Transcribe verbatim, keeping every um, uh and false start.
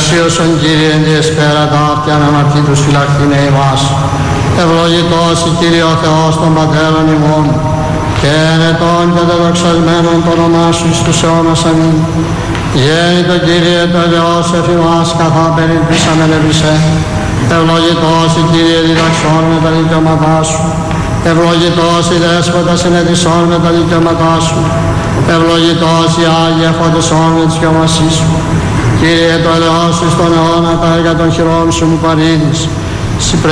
Εξίωσον Κύριε εν τη εσπέρα τα αυτιά αναμαρτήτους φυλακτήνε ημάς. Ευλογητός η Κύριε ο Θεός των Πατέρων ημών και ενετών και τεδοξασμένων το όνομά Σου εις τους αιώνας. Αμήν. Γέννητο Κύριε το ελαιός εφημάς καθά περιπτήσαμεν ευησέ. Ευλογητός η Κύριε διδαξών με τα δικαιώματά Σου. Ευλογητός η Δέσποτας ενετησών με τα δικαιώματά Σου. Ευλογητός η Άγια φωτισών με τις δικαιωμασίες Σου. Κύριε το ελαιός Σου στον αιώνα τα έργα των χειρών Σου μου παρήδεις.